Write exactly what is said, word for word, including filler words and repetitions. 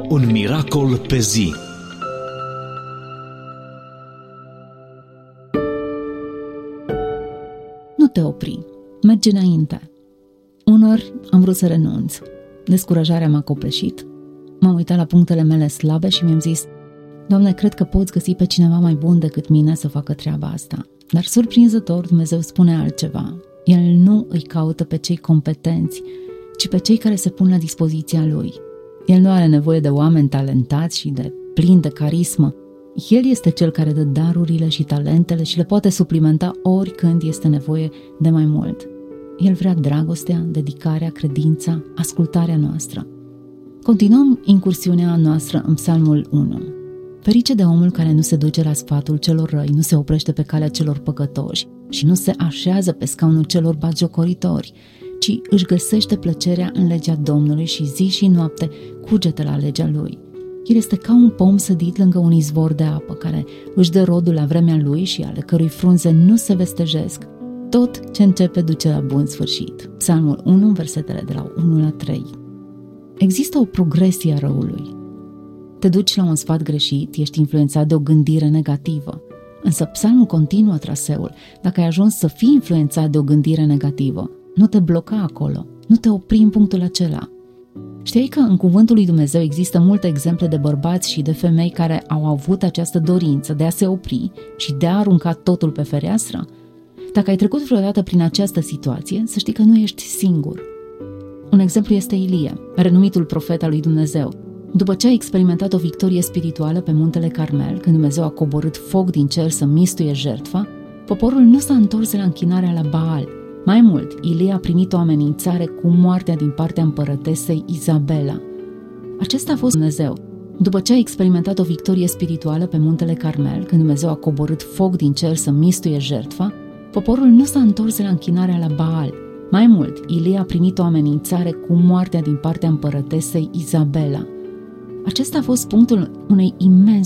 Un miracol pe zi. Nu te opri, mergi înainte. Unor am vrut să renunț. Descurajarea m-a copleșit. M-am uitat la punctele mele slabe și mi-am zis: Doamne, cred că poți găsi pe cineva mai bun decât mine să facă treaba asta. Dar surprinzător, Dumnezeu spune altceva. El nu îi caută pe cei competenți, ci pe cei care se pun la dispoziția Lui. El nu are nevoie de oameni talentați și de plini de carismă. El este Cel care dă darurile și talentele și le poate suplimenta oricând este nevoie de mai mult. El vrea dragostea, dedicarea, credința, ascultarea noastră. Continuăm incursiunea noastră în Psalmul unu. Ferice de omul care nu se duce la sfatul celor răi, nu se oprește pe calea celor păcătoși și nu se așează pe scaunul celor batjocoritori, ci își găsește plăcerea în legea Domnului și zi și noapte cugete la legea Lui. El este ca un pom sădit lângă un izvor de apă, care își dă rodul la vremea lui și ale cărui frunze nu se vestejesc. Tot ce începe duce la bun sfârșit. Psalmul unu, versetele de la unu la trei. Există o progresie a răului. Te duci la un sfat greșit, ești influențat de o gândire negativă. Însă psalmul continuă traseul. Dacă ai ajuns să fii influențat de o gândire negativă, nu te bloca acolo, nu te opri în punctul acela. Știi că în cuvântul lui Dumnezeu există multe exemple de bărbați și de femei care au avut această dorință de a se opri și de a arunca totul pe fereastră? Dacă ai trecut vreodată prin această situație, să știi că nu ești singur. Un exemplu este Ilie, renumitul profet al lui Dumnezeu. După ce a experimentat o victorie spirituală pe muntele Carmel, când Dumnezeu a coborât foc din cer să mistuie jertfa, poporul nu s-a întors la închinarea la Baal. Mai mult, Ilie a primit o amenințare cu moartea din partea împărătesei Izabela. Acesta a fost Dumnezeu. După ce a experimentat o victorie spirituală pe muntele Carmel, când Dumnezeu a coborât foc din cer să mistuie jertfa, poporul nu s-a întors la închinarea la Baal. Mai mult, Ilie a primit o amenințare cu moartea din partea împărătesei Izabela. Acesta a fost punctul unei imense